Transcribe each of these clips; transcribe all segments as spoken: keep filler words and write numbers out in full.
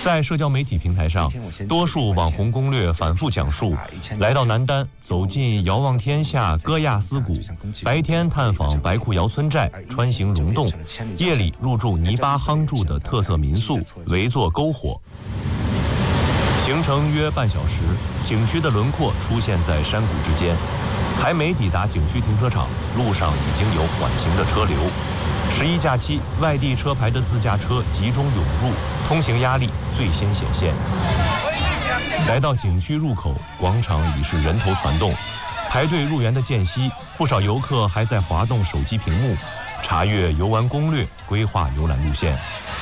在社交媒体平台上，多数网红攻略反复讲述：来到南丹，走进遥望天下戈亚斯谷，白天探访白库窑村寨，穿行溶洞，夜里入住泥巴夯筑的特色民宿，围坐篝火。行程约半小时，景区的轮廓出现在山谷之间，还没抵达景区停车场，路上已经有缓行的车流。十一假期，外地车牌的自驾车集中涌入，通行压力最先显现。来到景区入口，广场已是人头攒动，排队入园的间隙，不少游客还在滑动手机屏幕，查阅游玩攻略，规划游览路线。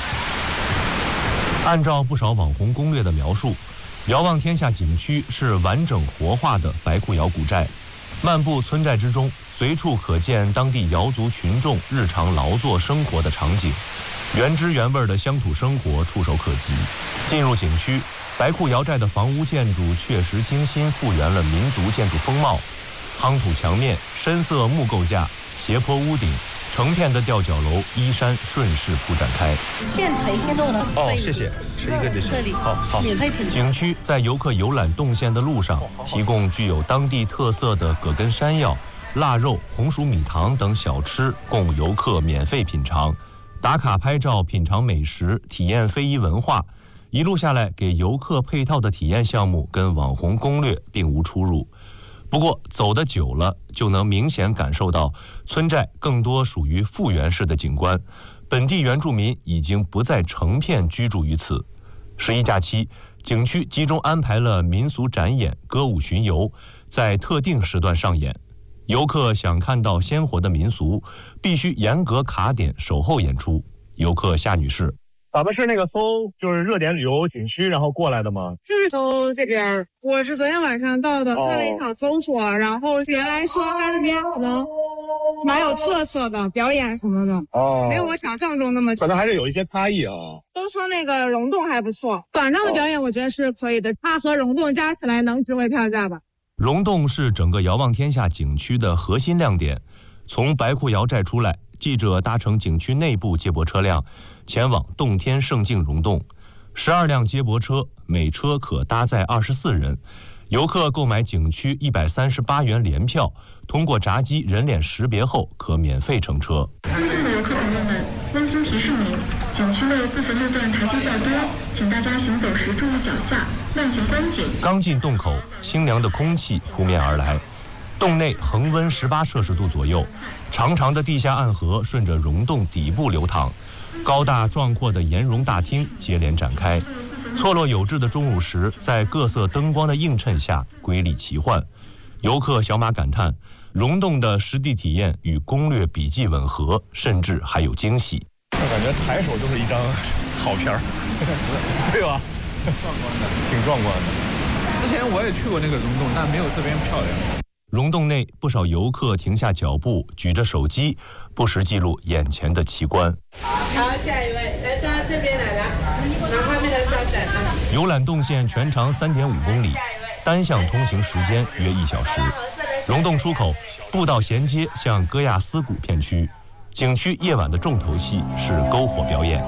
按照不少网红攻略的描述，遥望天下景区是完整活化的白库窑古寨，漫步村寨之中，随处可见当地瑶族群众日常劳作生活的场景，原汁原味的乡土生活触手可及。进入景区，白库窑寨的房屋建筑确实精心复原了民族建筑风貌，夯土墙面、深色木构架、斜坡屋顶，成片的吊脚楼依山顺势铺展开。 现锤现做的。 哦，谢谢，吃一个就行。 这里好好。 免费品。 景区在游客游览动线的路上，提供具有当地特色的葛根山药、腊肉、红薯米糖等小吃，供游客免费品尝。打卡拍照、品尝美食、体验非遗文化，一路下来给游客配套的体验项目跟网红攻略并无出入。不过走得久了，就能明显感受到村寨更多属于复原式的景观，本地原住民已经不再成片居住于此。十一假期，景区集中安排了民俗展演、歌舞巡游，在特定时段上演。游客想看到鲜活的民俗，必须严格卡点守候演出。游客夏女士， 咱们是那个搜就是热点旅游景区然后过来的吗？ 就是搜这边，我是昨天晚上到的，看了一场搜索，哦、然后原来说它这边可能蛮有特色的表演什么的，哦，没有我想象中那么， 可能还是有一些差异啊。 都说那个溶洞还不错，晚上的表演我觉得是可以的，它和溶洞加起来能值回票价吧。 溶洞是整个遥望天下景区的核心亮点。从白库窑寨出来，记者搭乘景区内部接驳车辆，前往洞天胜境溶洞。十二辆接驳车，每车可搭载二十四人。游客购买景区一百三十八元联票，通过闸机人脸识别后，可免费乘车。 尊敬的游客朋友们，温馨提示您，景区内部分路段台阶较多，请大家行走时注意脚下，慢行观景。 刚进洞口，清凉的空气扑面而来。洞内恒温十八摄氏度左右，长长的地下暗河顺着溶洞底部流淌，高大壮阔的岩溶大厅接连展开。错落有致的钟乳石在各色灯光的映衬下瑰丽奇幻。游客小马感叹，溶洞的实地体验与攻略笔记吻合，甚至还有惊喜。 我感觉抬手就是一张好片儿，对吧？ 壮观的， 挺壮观的。 之前我也去过那个溶洞，但没有这边漂亮。 溶洞内不少游客停下脚步，举着手机，不时记录眼前的奇观。 好，下一位，来到这边来了，然后后面的稍等啊。 游览动线全长三点五公里，单向通行时间约一小时。溶洞出口，步道衔接向戈亚斯谷片区。景区夜晚的重头戏是篝火表演。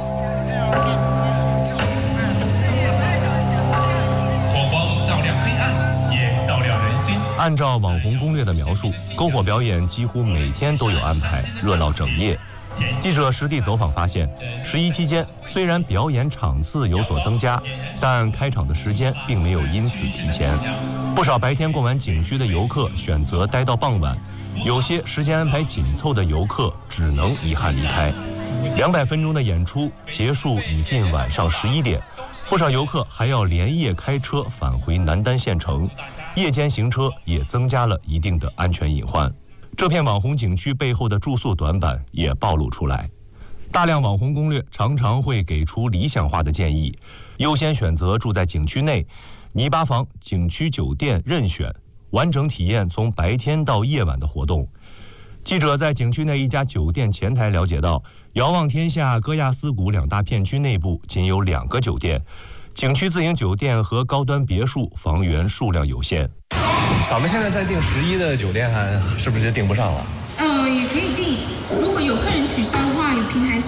火光照亮黑暗，也照亮人心。 按照网红攻略的描述，篝火表演几乎每天都有安排，热闹整夜。记者实地走访发现，十一期间虽然表演场次有所增加，但开场的时间并没有因此提前。不少白天逛完景区的游客选择待到傍晚，有些时间安排紧凑的游客只能遗憾离开。两百分钟的演出结束已近晚上十一点，不少游客还要连夜开车返回南丹县城，夜间行车也增加了一定的安全隐患。这片网红景区背后的住宿短板也暴露出来。大量网红攻略常常会给出理想化的建议，优先选择住在景区内，泥巴房、景区酒店任选，完整体验从白天到夜晚的活动。记者在景区内一家酒店前台了解到，遥望天下戈亚斯谷两大片区内部仅有两个酒店，景区自营酒店和高端别墅房源数量有限。 咱们现在在订十一的酒店，还是不是订不上了？ 呃，也可以订。如果有客人取消的话，有平台上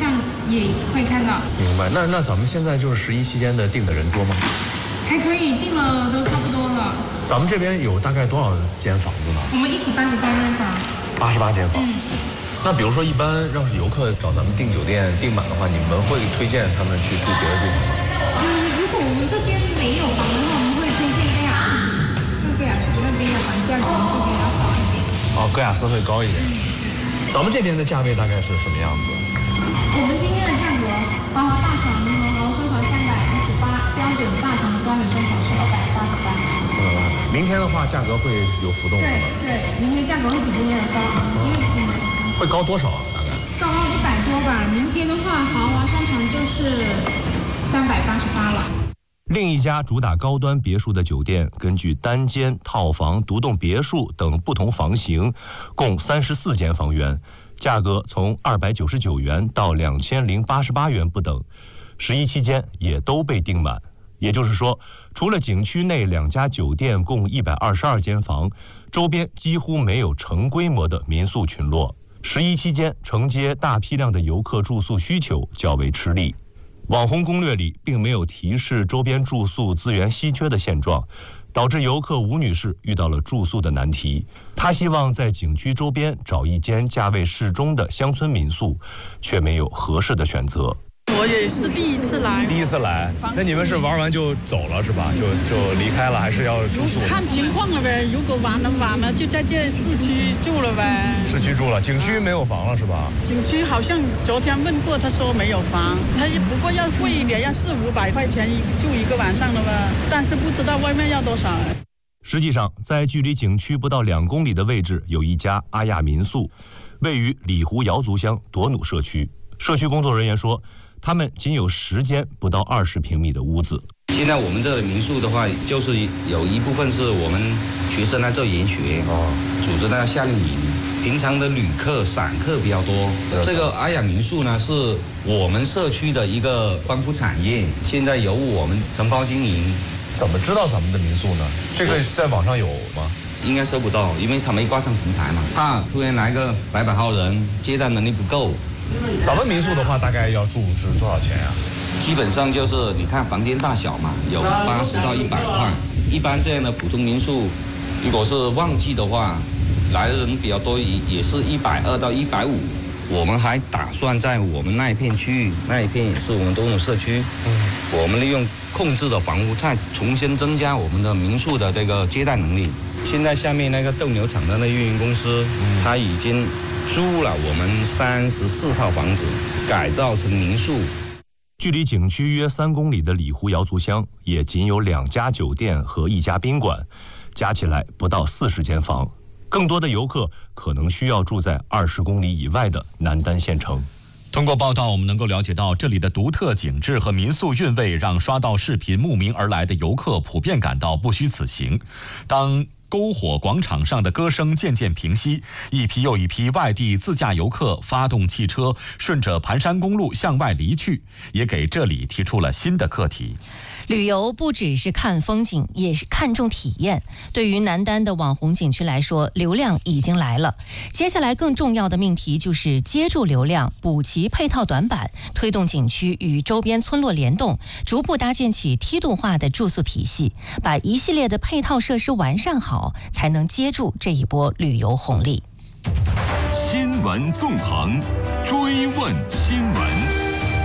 也会看到。 明白。那那咱们现在就是十一期间的订的人多吗？ 还可以，订了都差不多了。 咱们这边有大概多少间房子呢？ 我们一起八十八间房。 八十八间房。 嗯。 那比如说，一般要是游客找咱们订酒店订满的话，你们会推荐他们去住别的地方吗？ 嗯，如果我们这边没有房的话，我们会推荐盖亚斯，因为盖亚斯那边的房价可能这边要高一点。 哦，盖亚斯会高一点。嗯。咱们这边的价位大概是什么样子？ 我们今天的价格，豪华大床和豪奢华三百一十八，标准大床的端礼生活是二百八十八。 嗯，明天的话价格会有浮动。对对，明天价格会比今天的高，因为嗯。 会高多少啊？大概？ 高一百多吧。明天的话，豪华商场就是三百八十八了。 另一家主打高端别墅的酒店，根据单间、套房、独栋别墅等不同房型，共三十四间房源，价格从二百九十九元到两千零八十八元不等。十一期间也都被订满。也就是说，除了景区内两家酒店共一百二十二间房，周边几乎没有成规模的民宿群落。十一期间承接大批量的游客住宿需求较为吃力。网红攻略里并没有提示周边住宿资源稀缺的现状，导致游客吴女士遇到了住宿的难题。她希望在景区周边找一间价位适中的乡村民宿，却没有合适的选择。 我也是第一次来， 第一次来，那你们是玩完就走了是吧？就就离开了，还是要住宿？ 看情况了呗，如果晚了晚了就在这市区住了呗。 市区住了，景区没有房了是吧？ 景区好像昨天问过，他说没有房，他不过要贵一点，要四五百块钱一住一个晚上了吧？但是不知道外面要多少。 实际上，在距离景区不到两公里的位置，有一家阿亚民宿，位于里湖瑶族乡朵努社区。社区工作人员说，他们仅有十间不到二十平米的屋子。 现在我们这里民宿的话，就是有一部分是我们学生在这研学，哦，组织在夏令营。平常的旅客、散客比较多。这个阿雅民宿呢，是我们社区的一个光伏产业，现在由我们承包经营。 怎么知道咱们的民宿呢？这个在网上有吗？ 应该搜不到，因为他没挂上平台嘛。怕突然来个百百号人，接待能力不够。 咱们民宿的话，大概要住是多少钱呀？ 基本上就是你看房间大小嘛，有八十到一百块。一般这样的普通民宿，如果是旺季的话，来的人比较多，也也是一百二到一百五。我们还打算在我们那一片区域，那一片也是我们多种社区，嗯，我们利用控制的房屋，再重新增加我们的民宿的这个接待能力。现在下面那个斗牛场的那运营公司，嗯，他已经租了我们三十四套房子，改造成民宿。 距离景区约三公里的里湖瑶族乡，也仅有两家酒店和一家宾馆，加起来不到四十间房。更多的游客可能需要住在二十公里以外的南丹县城。 通过报道，我们能够了解到，这里的独特景致和民宿韵味，让刷到视频慕名而来的游客普遍感到不虚此行。当篝火广场上的歌声渐渐平息，一批又一批外地自驾游客发动汽车，顺着盘山公路向外离去，也给这里提出了新的课题。 旅游不只是看风景，也是看重体验。对于南丹的网红景区来说，流量已经来了。接下来更重要的命题就是接住流量，补齐配套短板，推动景区与周边村落联动，逐步搭建起梯度化的住宿体系，把一系列的配套设施完善好，才能接住这一波旅游红利。 新闻纵横，追问新闻。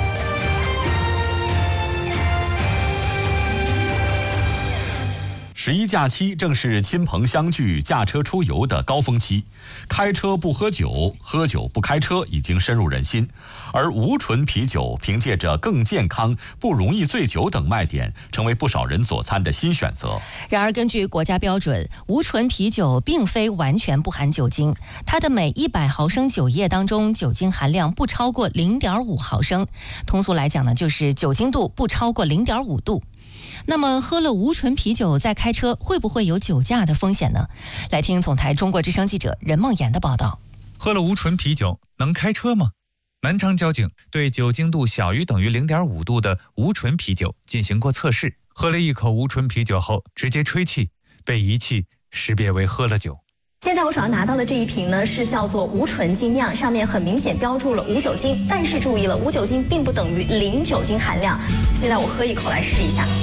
十一假期正是亲朋相聚、驾车出游的高峰期，开车不喝酒，喝酒不开车已经深入人心。而无醇啤酒凭借着更健康、不容易醉酒等卖点，成为不少人佐餐的新选择。 然而，根据国家标准，无醇啤酒并非完全不含酒精，它的每一百毫升酒液当中酒精含量不超过零点五毫升，通俗来讲呢，就是酒精度不超过零点五度。那么喝了无醇啤酒再开车，会不会有酒驾的风险呢？来听总台中国之声记者任梦妍的报道。 喝了无醇啤酒能开车吗？南昌交警对酒精度小于等于零点五度的无醇啤酒进行过测试，喝了一口无醇啤酒后直接吹气，被仪器识别为喝了酒。 现在我手上拿到的这一瓶呢，是叫做无醇精酿，上面很明显标注了无酒精，但是注意了，无酒精并不等于零酒精含量。现在我喝一口来试一下。